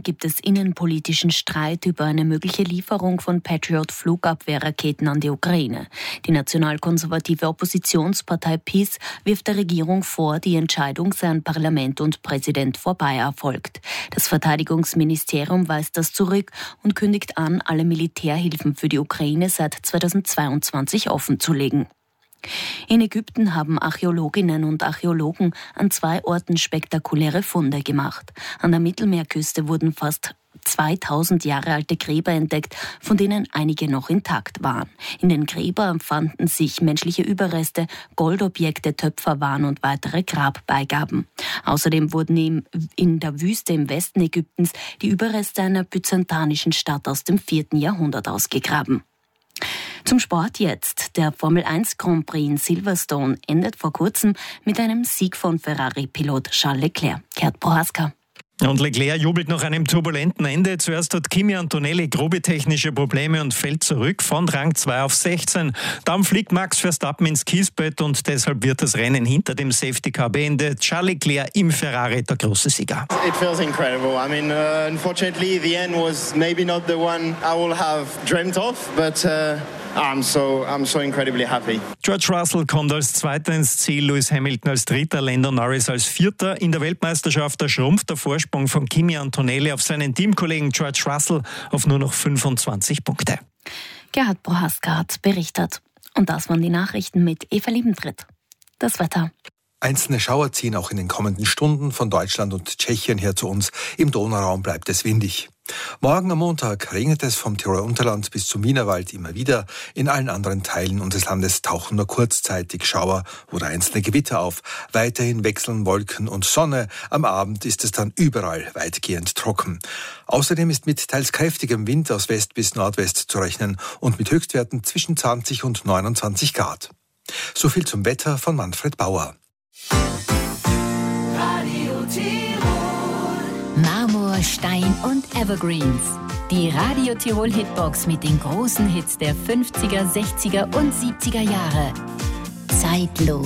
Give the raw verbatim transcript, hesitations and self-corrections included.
Ungarn gibt es innenpolitischen Streit über eine mögliche Lieferung von Patriot-Flugabwehrraketen an die Ukraine. Die nationalkonservative Oppositionspartei PiS wirft der Regierung vor, die Entscheidung sei an Parlament und Präsident vorbei erfolgt. Das Verteidigungsministerium weist das zurück und kündigt an, alle Militärhilfen für die Ukraine seit zweitausendzweiundzwanzig offenzulegen. In Ägypten haben Archäologinnen und Archäologen an zwei Orten spektakuläre Funde gemacht. An der Mittelmeerküste wurden fast zweitausend Jahre alte Gräber entdeckt, von denen einige noch intakt waren. In den Gräbern fanden sich menschliche Überreste, Goldobjekte, Töpferwaren und weitere Grabbeigaben. Außerdem wurden in der Wüste im Westen Ägyptens die Überreste einer byzantinischen Stadt aus dem vierten Jahrhundert ausgegraben. Zum Sport jetzt. Der Formel eins Grand Prix in Silverstone endet vor kurzem mit einem Sieg von Ferrari-Pilot Charles Leclerc. Gerd Prohaska. Und Leclerc jubelt nach einem turbulenten Ende. Zuerst hat Kimi Antonelli grobe technische Probleme und fällt zurück von Rang zwei auf sechzehn. Dann fliegt Max Verstappen ins Kiesbett und deshalb wird das Rennen hinter dem Safety Car beendet. Charles Leclerc im Ferrari der große Sieger. It feels incredible. I mean, uh, unfortunately, the end was maybe not the one I would have dreamt of, but uh, I'm so I'm so incredibly happy. George Russell kommt als Zweiter ins Ziel, Lewis Hamilton als Dritter, Lando Norris als Vierter. In der Weltmeisterschaft da schrumpft der Vorsprung von Kimi Antonelli auf seinen Teamkollegen George Russell auf nur noch fünfundzwanzig Punkte. Gerhard Prohaska hat berichtet. Und das waren die Nachrichten mit Eva Liebentritt. Das Wetter. Einzelne Schauer ziehen auch in den kommenden Stunden von Deutschland und Tschechien her zu uns. Im Donauraum bleibt es windig. Morgen am Montag regnet es vom Tiroler Unterland bis zum Wienerwald immer wieder. In allen anderen Teilen unseres Landes tauchen nur kurzzeitig Schauer oder einzelne Gewitter auf. Weiterhin wechseln Wolken und Sonne. Am Abend ist es dann überall weitgehend trocken. Außerdem ist mit teils kräftigem Wind aus West bis Nordwest zu rechnen und mit Höchstwerten zwischen zwanzig und neunundzwanzig Grad. So viel zum Wetter von Manfred Bauer. Radio Tirol. Marmor, Stein und Evergreens. Die Radio Tirol Hitbox mit den großen Hits der fünfziger, sechziger und siebziger Jahre. Zeitlos.